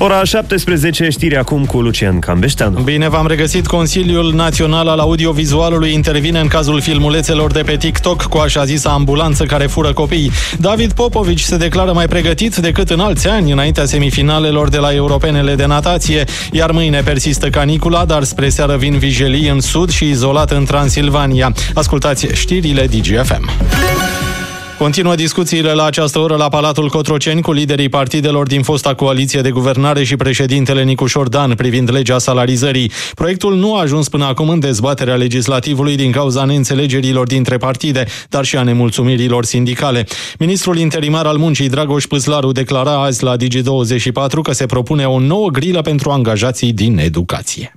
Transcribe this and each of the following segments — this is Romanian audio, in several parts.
Ora 17, știri acum cu Lucian Cambeșteanu. Bine v-am regăsit. Consiliul Național al Audiovizualului intervine în cazul filmulețelor de pe TikTok cu așa zisa ambulanță care fură copii. David Popovici se declară mai pregătit decât în alți ani înaintea semifinalelor de la Europenele de natație, iar mâine persistă canicula, dar spre seară vin vijelii în sud și izolat în Transilvania. Ascultați știrile DGFM. Continuă discuțiile la această oră la Palatul Cotroceni cu liderii partidelor din fosta coaliție de guvernare și președintele Nicu Șordan privind legea salarizării. Proiectul nu a ajuns până acum în dezbaterea legislativului din cauza neînțelegerilor dintre partide, dar și a nemulțumirilor sindicale. Ministrul interimar al muncii, Dragoș Păslaru, declara azi la Digi24 că se propune o nouă grilă pentru angajații din educație.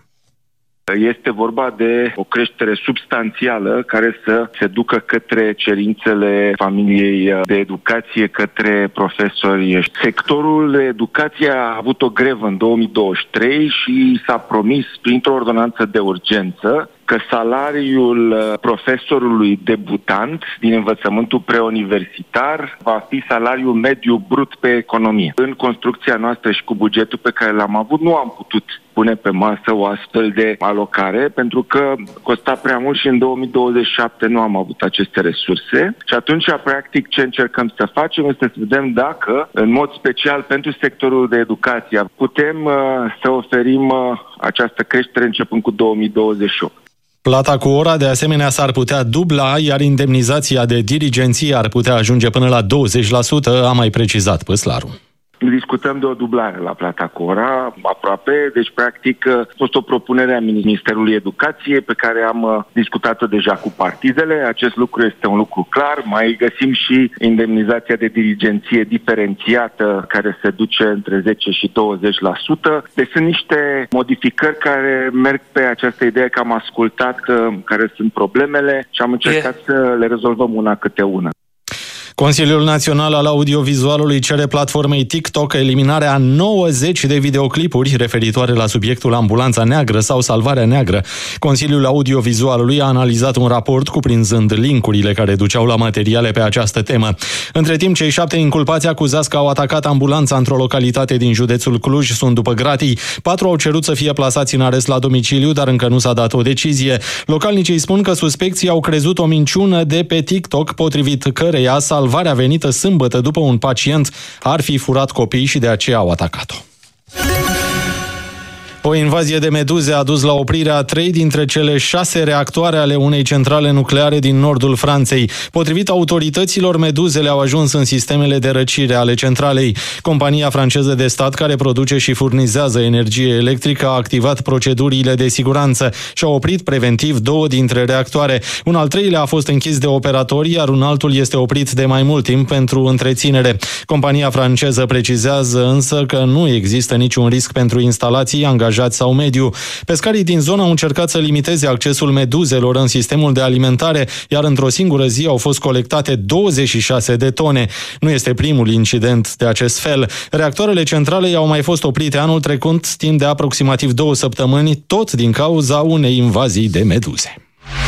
Este vorba de o creștere substanțială care să se ducă către cerințele familiei de educație, către profesori. Sectorul educației a avut o grevă în 2023 și s-a promis printr-o ordonanță de urgență că salariul profesorului debutant din învățământul preuniversitar va fi salariul mediu brut pe economie. În construcția noastră și cu bugetul pe care l-am avut, nu am putut pune pe masă o astfel de alocare, pentru că costa prea mult și în 2027 nu am avut aceste resurse. Și atunci, practic, ce încercăm să facem este să vedem dacă, în mod special pentru sectorul de educație, putem să oferim această creștere începând cu 2028. Plata cu ora, de asemenea, s-ar putea dubla, iar indemnizația de dirigenție ar putea ajunge până la 20%, a mai precizat Păslaru. Discutăm de o dublare la plata cu ora, aproape, deci practic a fost o propunere a Ministerului Educației pe care am discutat-o deja cu partidele. Acest lucru este un lucru clar. Mai găsim și indemnizația de dirigenție diferențiată care se duce între 10 și 20%. Deci sunt niște modificări care merg pe această idee că am ascultat care sunt problemele și am încercat să le rezolvăm una câte una. Consiliul Național al Audiovizualului cere platformei TikTok eliminarea 90 de videoclipuri referitoare la subiectul ambulanța neagră sau salvarea neagră. Consiliul Audiovizualului a analizat un raport cuprinzând link-urile care duceau la materiale pe această temă. Între timp, cei 7 inculpați acuzați că au atacat ambulanța într-o localitate din județul Cluj sunt după gratii. 4 au cerut să fie plasați în arest la domiciliu, dar încă nu s-a dat o decizie. Localnicii spun că suspecții au crezut o minciună de pe TikTok, potrivit căreia salvarea venită sâmbătă după un pacient ar fi furat copiii și de aceea au atacat-o. O invazie de meduze a dus la oprirea 3 dintre cele 6 reactoare ale unei centrale nucleare din nordul Franței. Potrivit autorităților, meduzele au ajuns în sistemele de răcire ale centralei. Compania franceză de stat, care produce și furnizează energie electrică, a activat procedurile de siguranță și a oprit preventiv 2 dintre reactoare. Un al 3-lea a fost închis de operatori, iar un altul este oprit de mai mult timp pentru întreținere. Compania franceză precizează însă că nu există niciun risc pentru instalații, angajați sau mediu. Pescarii din zonă au încercat să limiteze accesul meduzelor în sistemul de alimentare, iar într-o singură zi au fost colectate 26 de tone. Nu este primul incident de acest fel. Reactoarele centralei au mai fost oprite anul trecut timp de aproximativ 2 săptămâni, tot din cauza unei invazii de meduze.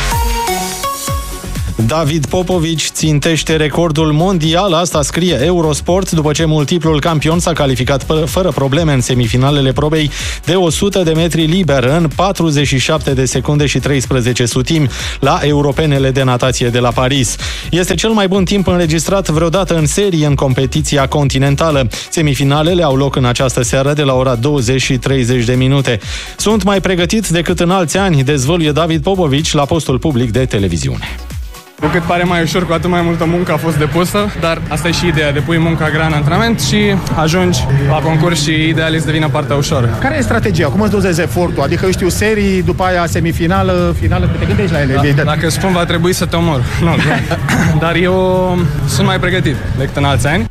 David Popovici țintește recordul mondial, asta scrie Eurosport, după ce multiplul campion s-a calificat fără probleme în semifinalele probei de 100 de metri liber în 47 de secunde și 13 sutimi la Europenele de natație de la Paris. Este cel mai bun timp înregistrat vreodată în serie în competiția continentală. Semifinalele au loc în această seară de la ora 20 și 30 de minute. Sunt mai pregătit decât în alți ani, dezvăluie David Popovici la postul public de televiziune. Cu cât pare mai ușor, cu atât mai multă muncă a fost depusă, dar asta e și ideea, depui munca grea în antrenament și ajungi la concurs și ideal este să devină partea ușoară. Care e strategia? Cum îți dozezi efortul? Adică, eu știu, serii, după aia semifinală, finală, te gândești la ele? Da, dacă spun va trebui să te omor. Nu, dar eu sunt mai pregătit decât în alți ani.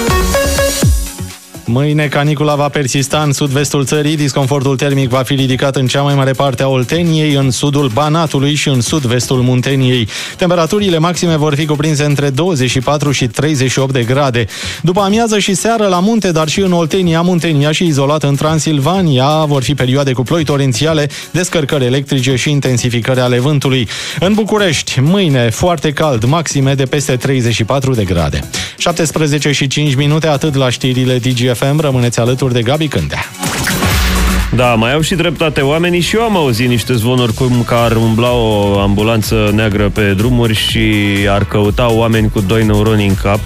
Mâine canicula va persista în sud-vestul țării, disconfortul termic va fi ridicat în cea mai mare parte a Olteniei, în sudul Banatului și în sud-vestul Munteniei. Temperaturile maxime vor fi cuprinse între 24 și 38 de grade. După amiază și seară la munte, dar și în Oltenia, Muntenia și izolat în Transilvania, vor fi perioade cu ploi torențiale, descărcări electrice și intensificări ale vântului. În București, mâine, foarte cald, maxime de peste 34 de grade. 17 și 5 minute, atât la știrile DGFM. FM. Rămâneți alături de Gabi Cândea. Da, mai au și dreptate oamenii și eu am auzit niște zvonuri cum că ar umbla o ambulanță neagră pe drumuri și ar căuta oameni cu 2 neuroni în cap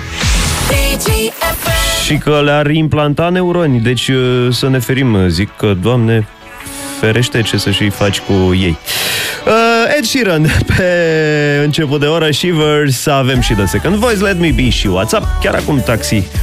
și că le-ar implanta neuroni. Deci să ne ferim, zic că, Doamne ferește, ce să și faci cu ei. Ed Sheeran pe început de oră, Shivers, avem și The Second Voice, Let Me Be și WhatsApp, chiar acum Taxi.